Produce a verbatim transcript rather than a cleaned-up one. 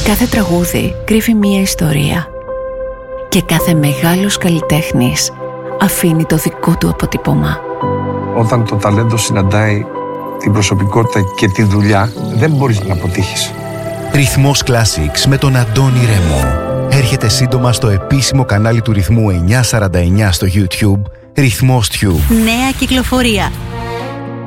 Κάθε τραγούδι κρύβει μία ιστορία και κάθε μεγάλος καλλιτέχνης αφήνει το δικό του αποτύπωμα. Όταν το ταλέντο συναντάει την προσωπικότητα και τη δουλειά, δεν μπορείς να αποτύχεις. Ρυθμός Classics με τον Αντώνη Ρέμο. Έρχεται σύντομα στο επίσημο κανάλι του Ρυθμού εννιακόσια σαράντα εννιά στο YouTube, Ρυθμός Tube. Νέα κυκλοφορία.